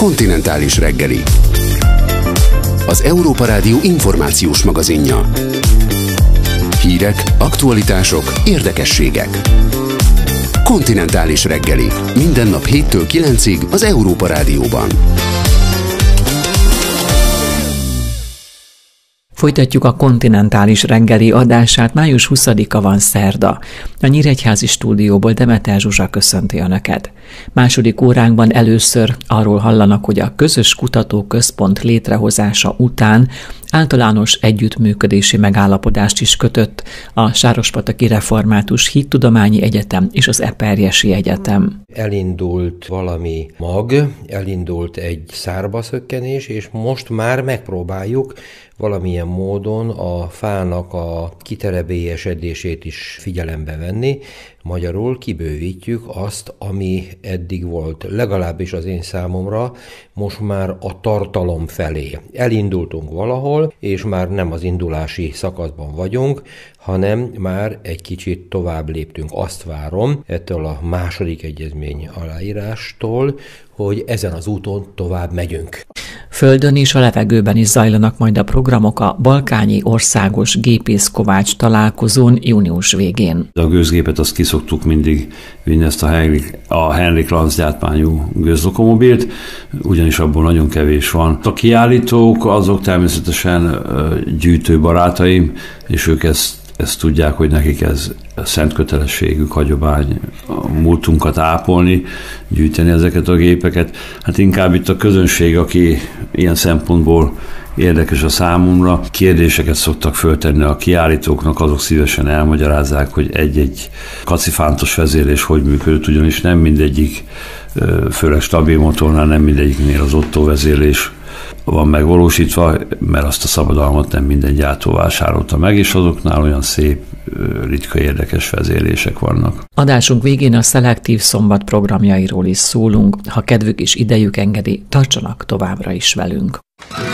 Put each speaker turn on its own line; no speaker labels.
Kontinentális reggeli. Az Európa Rádió információs magazinja. Hírek, aktualitások, érdekességek. Kontinentális reggeli. Minden nap 7-től 9-ig az Európa Rádióban.
Folytatjuk a kontinentális reggeli adását, május 20-a van szerda. A Nyíregyházi stúdióból Demeter Zsuzsa köszönti Önöket. Második óránkban először arról hallanak, hogy a közös kutatóközpont létrehozása után általános együttműködési megállapodást is kötött a Sárospataki Református Hittudományi Egyetem és az Eperjesi Egyetem.
Elindult valami mag, elindult egy szárbaszökkenés, és most már megpróbáljuk valamilyen módon a fának a kiterebélyesedését is figyelembe venni. Magyarul kibővítjük azt, ami eddig volt, legalábbis az én számomra, most már a tartalom felé. Elindultunk valahol, és már nem az indulási szakaszban vagyunk, hanem már egy kicsit tovább léptünk. Azt várom ettől a második egyezmény aláírástól, hogy ezen az úton tovább megyünk.
Földön és a levegőben is zajlanak majd a programok a Balkányi Országos Gépészkovács találkozón június végén.
A gőzgépet azt kiszoktuk mindig vinni, ezt a Henrik Lanz gyártmányú gőzlokomobilt, ugyanis abból nagyon kevés van. A kiállítók azok természetesen gyűjtőbarátaim, és ők ezt tudják, hogy nekik ez szent kötelességük, hagyomány, a múltunkat ápolni, gyűjteni ezeket a gépeket. Hát inkább itt a közönség, aki ilyen szempontból érdekes a számomra, kérdéseket szoktak föltenni a kiállítóknak, azok szívesen elmagyarázzák, hogy egy-egy kacifántos vezérlés hogy működött, ugyanis nem mindegyik, főleg stabil motornál nem mindegyiknél az Otto vezérlés van megvalósítva, mert azt a szabadalmat nem minden gyártó vásárolta meg, és azoknál olyan szép, ritka, érdekes vezérlések vannak.
Adásunk végén a Szelektív Szombat programjairól is szólunk. Ha kedvük és idejük engedi, tartsanak továbbra is velünk.